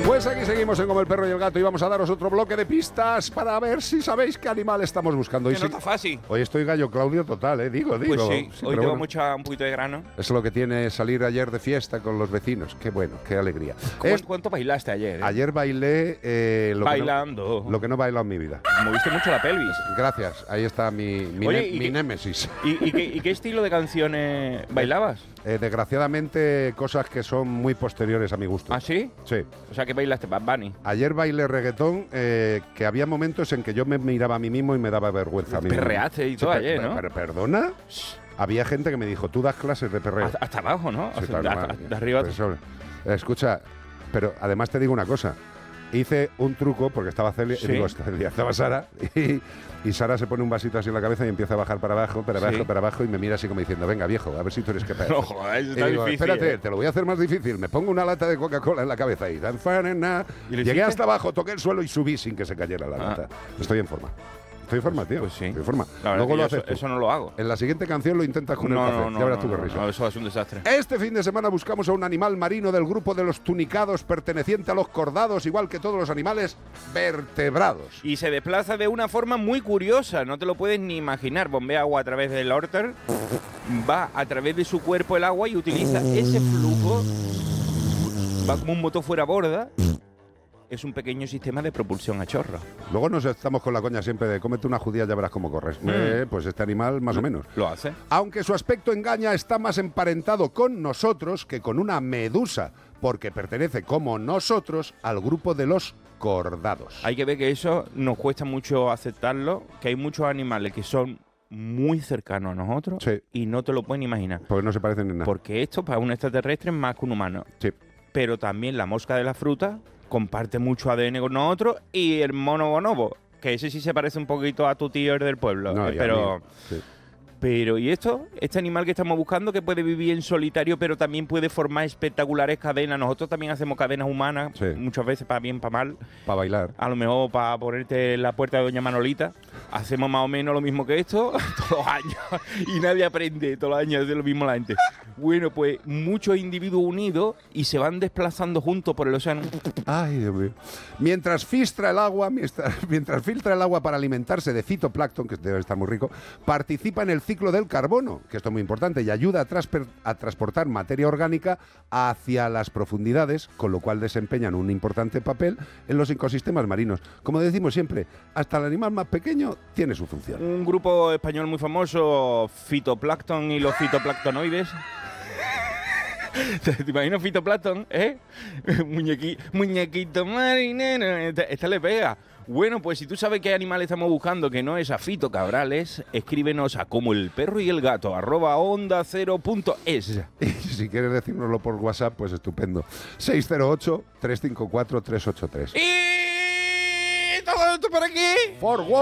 Pues aquí seguimos en Como el perro y el gato y vamos a daros otro bloque de pistas para ver si sabéis qué animal estamos buscando. Que no está fácil. Hoy estoy gallo Claudio total, digo. Pues sí, hoy pero tengo un poquito de grano. Es lo que tiene salir ayer de fiesta con los vecinos. Qué bueno, qué alegría. ¿Cuánto bailaste ayer? Ayer bailé bailando. Lo que no he bailado en mi vida. Moviste mucho la pelvis. Gracias, ahí está mi némesis. ¿Y qué estilo de canciones bailabas? Desgraciadamente, cosas que son muy posteriores a mi gusto. ¿Ah, sí? Sí. O sea, que bailaste Bad Bunny. Ayer bailé reggaetón, que había momentos en que yo me miraba a mí mismo y me daba vergüenza. Perreaste y todo ayer, ¿no? ¿Perdona? Había gente que me dijo, tú das clases de perreo. Hasta abajo, ¿no? Sí, claro, de arriba. Escucha, pero además te digo una cosa. Hice un truco, porque estaba Celia, ¿Sí? estaba Sara, y Sara se pone un vasito así en la cabeza y empieza a bajar para abajo, y me mira así como diciendo, venga, viejo, a ver si tú eres capaz. No, joder, eso está digo, difícil. espérate, te lo voy a hacer más difícil. Me pongo una lata de Coca-Cola en la cabeza y llegué hasta abajo, toqué el suelo y subí sin que se cayera la lata. Estoy en forma. Estoy en forma, tío. Pues sí. Estoy en forma. Luego lo haces. Eso no lo hago. En la siguiente canción lo intentas con el café. Ya verás tú qué risa. No, eso es un desastre. Este fin de semana buscamos a un animal marino del grupo de los tunicados, perteneciente a los cordados, igual que todos los animales vertebrados. Y se desplaza de una forma muy curiosa, no te lo puedes ni imaginar. Bombea agua a través del órter, va a través de su cuerpo el agua y utiliza ese flujo, va como un motor fuera borda. Es un pequeño sistema de propulsión a chorro. Luego nos estamos con la coña siempre de cómete una judía, ya verás cómo corres. Pues este animal más o menos. Lo hace. Aunque su aspecto engaña, está más emparentado con nosotros que con una medusa, porque pertenece como nosotros al grupo de los cordados. Hay que ver que eso nos cuesta mucho aceptarlo, que hay muchos animales que son muy cercanos a nosotros y no te lo pueden imaginar. Porque no se parecen en nada. Porque esto para un extraterrestre es más que un humano. Sí. Pero también la mosca de la fruta comparte mucho ADN con nosotros, y el mono bonobo, que ese sí se parece un poquito a tu tío del pueblo. No, Pero ¿y esto? Este animal que estamos buscando, que puede vivir en solitario, pero también puede formar espectaculares cadenas. Nosotros también hacemos cadenas humanas, muchas veces para bien, para mal. Para bailar. A lo mejor para ponerte en la puerta de Doña Manolita. Hacemos más o menos lo mismo que esto todos los años. Y nadie aprende, todos los años hace lo mismo la gente. Bueno, pues muchos individuos unidos y se van desplazando juntos por el océano. Ay, Dios mío. Mientras filtra el agua para alimentarse de fitoplancton, que debe estar muy rico, participa en el ciclo del carbono, que esto es muy importante, y ayuda a transportar materia orgánica hacia las profundidades, con lo cual desempeñan un importante papel en los ecosistemas marinos. Como decimos siempre, hasta el animal más pequeño tiene su función. Un grupo español muy famoso, Fitoplancton y los fitoplanctonoides. ¿Te imaginas fitoplancton, muñequito marinero. Esta le pega. Bueno, pues si tú sabes qué animal estamos buscando, que no es a Fito Cabrales, escríbenos a comoelperroyelgato@onda0.es. Y si quieres decírnoslo por WhatsApp, pues estupendo. 608-354-383. ¿Y todo esto por aquí?